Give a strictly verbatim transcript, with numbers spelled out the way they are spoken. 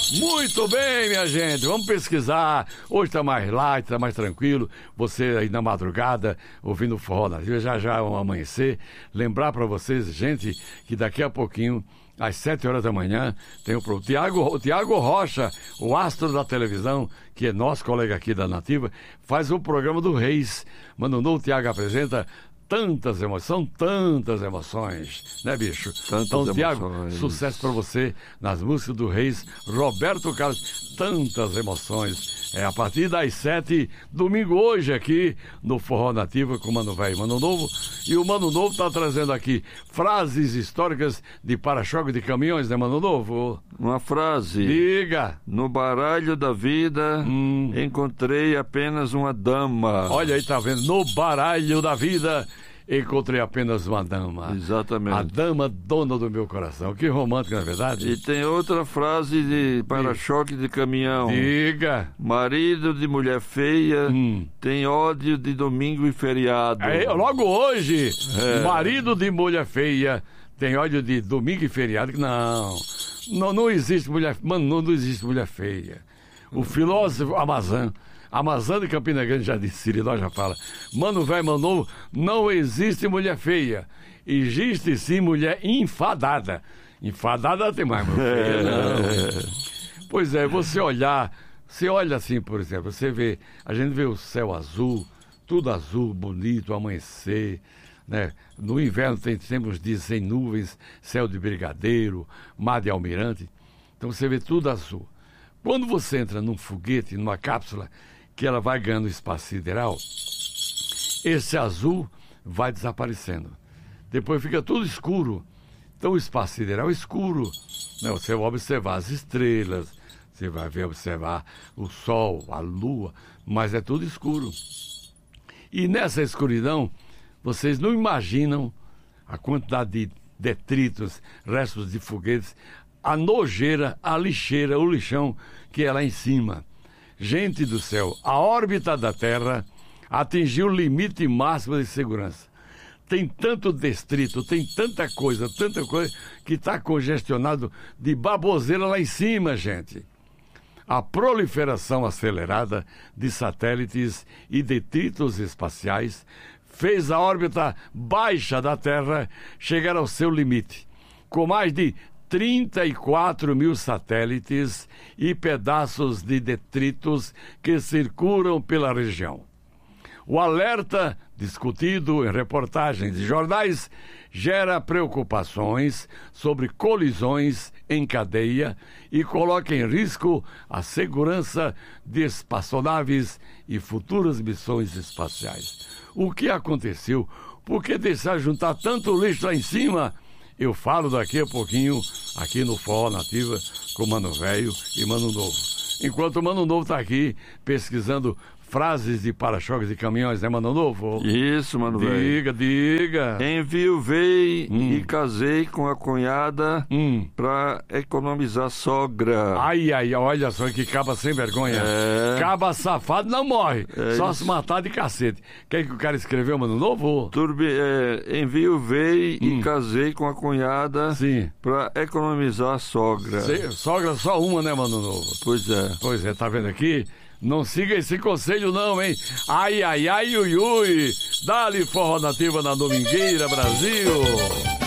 Muito bem, minha gente, vamos pesquisar. Hoje tá mais light, tá mais tranquilo. Você aí na madrugada, ouvindo o Forró Nativa, já já vão amanhecer. Lembrar pra vocês, gente, que daqui a pouquinho, às sete horas da manhã, tem o, o, Tiago, o Tiago Rocha, o astro da televisão, que é nosso colega aqui da Nativa, faz o programa do Reis. Mano, o Tiago apresenta tantas emoções, são tantas emoções, né, bicho? Tantas então, Tiago, emoções. sucesso pra você nas músicas do Reis, Roberto Carlos, tantas emoções. É a partir das sete, domingo hoje aqui no Forró Nativa com o Mano Velho e Mano Novo. E o Mano Novo tá trazendo aqui frases históricas de para-choque de caminhões, né, Mano Novo? Uma frase. Diga. No baralho da vida, hum. encontrei apenas uma dama. Olha aí, tá vendo? No baralho da vida, encontrei apenas uma dama. Exatamente. A dama dona do meu coração. Que romântico, não é verdade? E tem outra frase de para-choque de caminhão. Diga. Marido de mulher feia hum. tem ódio de domingo e feriado. É, logo hoje, é. marido de mulher feia tem ódio de domingo e feriado. Não, não, não existe mulher, mano, não, não existe mulher feia. O filósofo Amazã, Amazã de Campina Grande já disse, Siridó já fala, Mano Velho, Mano Novo, não existe mulher feia. Existe sim mulher enfadada. Enfadada tem mais mulher feia, não. Pois é, você olhar, você olha assim, por exemplo, você vê, a gente vê o céu azul, tudo azul, bonito, amanhecer, né? No inverno tem sempre uns dias sem nuvens, céu de brigadeiro, mar de almirante. Então você vê tudo azul. Quando você entra num foguete, numa cápsula, que ela vai ganhando espaço sideral, esse azul vai desaparecendo. Depois fica tudo escuro. Então o espaço sideral é escuro, né? Você vai observar as estrelas, você vai ver, observar o sol, a lua, mas é tudo escuro. E nessa escuridão, vocês não imaginam a quantidade de detritos, restos de foguetes, a nojeira, a lixeira, o lixão que é lá em cima. Gente do céu, a órbita da Terra atingiu o limite máximo de segurança. Tem tanto destrito, tem tanta coisa, tanta coisa, que está congestionado de baboseira lá em cima, gente. A proliferação acelerada de satélites e detritos espaciais fez a órbita baixa da Terra chegar ao seu limite, com mais de trinta e quatro mil satélites e pedaços de detritos que circulam pela região. O alerta, discutido em reportagens de jornais, gera preocupações sobre colisões em cadeia e coloca em risco a segurança de espaçonaves e futuras missões espaciais. O que aconteceu? Por que deixar juntar tanto lixo lá em cima? Eu falo daqui a pouquinho, aqui no Forró Nativa, com Mano Velho e Mano Novo. Enquanto o Mano Novo está aqui pesquisando frases de para-choques de caminhões, né, Mano Novo? Isso, Mano Velho. Diga, diga. Enviuvei hum. e casei com a cunhada hum. pra economizar sogra. Ai, ai, olha só que caba sem vergonha. É. Caba safado não morre, é só isso. se matar de cacete. Quer que o cara escreveu, Mano Novo? Turbi, é, enviuvei hum. e casei com a cunhada Sim. pra economizar sogra. Se, sogra só uma, né, Mano Novo? Pois é. Pois é, tá vendo aqui? Não siga esse conselho não, hein? Ai, ai, ai, ui, ui. Dá-lhe Forró Nativa na Domingueira, Brasil.